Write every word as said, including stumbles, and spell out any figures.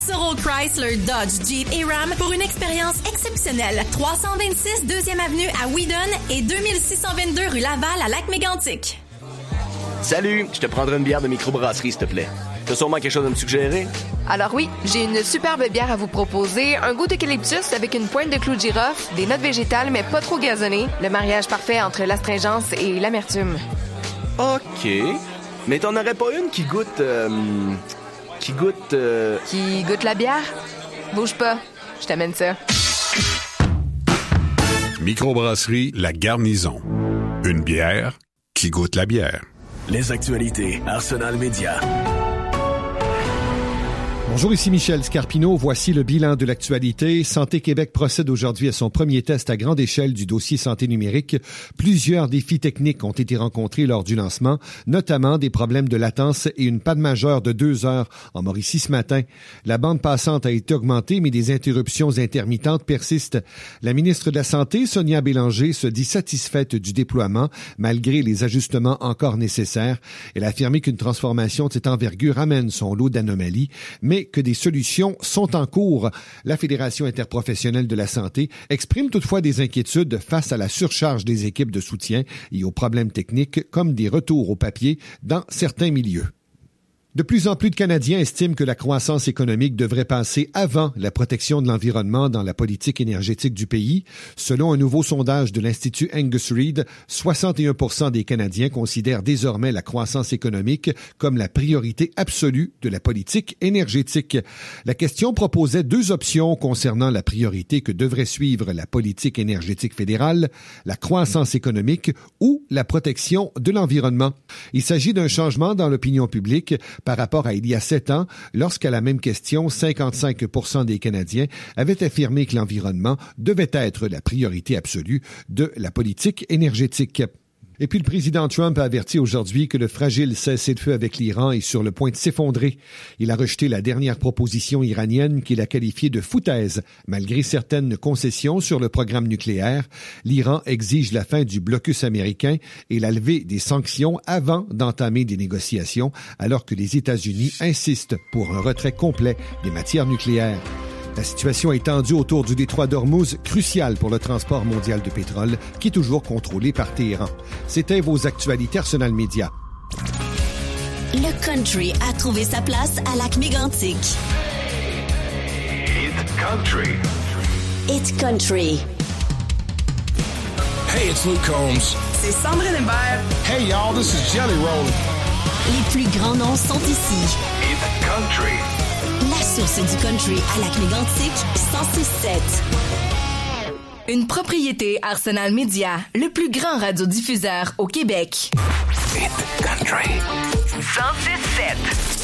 Soro Chrysler, Dodge, Jeep et Ram pour une expérience exceptionnelle. trois cent vingt-six deuxième Avenue à Wheaton et deux mille six cent vingt-deux rue Laval à Lac-Mégantic. Salut, je te prendrai une bière de microbrasserie, s'il te plaît. T'as sûrement quelque chose à me suggérer? Alors oui, j'ai une superbe bière à vous proposer. Un goût d'eucalyptus avec une pointe de clou de girofle, des notes végétales mais pas trop gazonnées. Le mariage parfait entre l'astringence et l'amertume. OK. Mais t'en aurais pas une qui goûte... Euh, qui goûte... Euh... Qui goûte la bière? Bouge pas, je t'amène ça. Microbrasserie La Garnison. Une bière qui goûte la bière. Les actualités Arsenal Média. Bonjour, ici Michel Scarpino. Voici le bilan de l'actualité. Santé Québec procède aujourd'hui à son premier test à grande échelle du dossier santé numérique. Plusieurs défis techniques ont été rencontrés lors du lancement, notamment des problèmes de latence et une panne majeure de deux heures en Mauricie ce matin. La bande passante a été augmentée, mais des interruptions intermittentes persistent. La ministre de la Santé, Sonia Bélanger, se dit satisfaite du déploiement, malgré les ajustements encore nécessaires. Elle a affirmé qu'une transformation de cette envergure amène son lot d'anomalies, mais que des solutions sont en cours. La Fédération interprofessionnelle de la santé exprime toutefois des inquiétudes face à la surcharge des équipes de soutien et aux problèmes techniques comme des retours au papier dans certains milieux. De plus en plus de Canadiens estiment que la croissance économique devrait passer avant la protection de l'environnement dans la politique énergétique du pays. Selon un nouveau sondage de l'Institut Angus Reid, soixante et un pour cent des Canadiens considèrent désormais la croissance économique comme la priorité absolue de la politique énergétique. La question proposait deux options concernant la priorité que devrait suivre la politique énergétique fédérale, la croissance économique ou la protection de l'environnement. Il s'agit d'un changement dans l'opinion publique par rapport à il y a sept ans, lorsqu'à la même question, cinquante-cinq pour cent des Canadiens avaient affirmé que l'environnement devait être la priorité absolue de la politique énergétique. Et puis le président Trump a averti aujourd'hui que le fragile cessez-le-feu avec l'Iran est sur le point de s'effondrer. Il a rejeté la dernière proposition iranienne qu'il a qualifiée de foutaise. Malgré certaines concessions sur le programme nucléaire, l'Iran exige la fin du blocus américain et la levée des sanctions avant d'entamer des négociations, alors que les États-Unis insistent pour un retrait complet des matières nucléaires. La situation est tendue autour du détroit d'Ormuz, crucial pour le transport mondial de pétrole, qui est toujours contrôlé par Téhéran. C'était vos actualités Arsenal Média. Le country a trouvé sa place à Lac-Mégantic. It's country. It's country. Hey, it's Luke Combs. C'est Sandrine Hébert. Hey, y'all, this is Jelly Roll. Les plus grands noms sont ici. It's country. La source du country à Lac-Mégantic, cent six sept. Une propriété Arsenal Média, le plus grand radiodiffuseur au Québec. It's country. cent six sept.